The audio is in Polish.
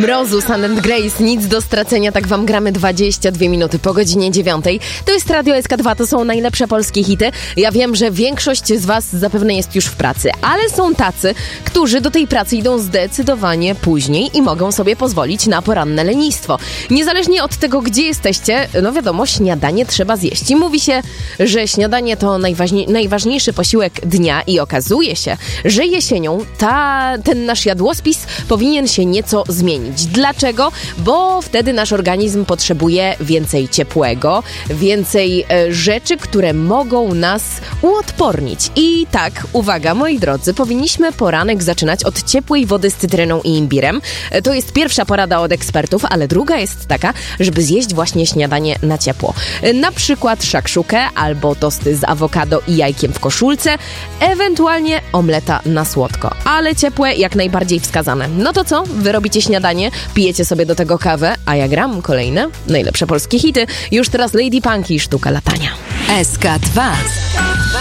Mrozu, Sand & Grace, nic do stracenia, tak wam gramy 22 minuty po godzinie 9. To jest Radio SK2, to są najlepsze polskie hity. Ja wiem, że większość z was zapewne jest już w pracy, ale są tacy, którzy do tej pracy idą zdecydowanie później i mogą sobie pozwolić na poranne lenistwo. Niezależnie od tego, gdzie jesteście, no wiadomo, śniadanie trzeba zjeść. I mówi się, że śniadanie to najważniejszy posiłek dnia i okazuje się, że jesienią ten nasz jadłospis powinien się nieco zmienić. Dlaczego? Bo wtedy nasz organizm potrzebuje więcej ciepłego, więcej rzeczy, które mogą nas uodpornić. I tak, uwaga moi drodzy, powinniśmy poranek zaczynać od ciepłej wody z cytryną i imbirem. To jest pierwsza porada od ekspertów, ale druga jest taka, żeby zjeść właśnie śniadanie na ciepło. Na przykład szakszukę albo tosty z awokado i jajkiem w koszulce, ewentualnie omleta na słodko. Ale ciepłe jak najbardziej wskazane. No to co? Wy robicie śniadanie, pijecie sobie do tego kawę, a ja gram kolejne najlepsze polskie hity. Już teraz Lady Punk i Sztuka latania. SK2.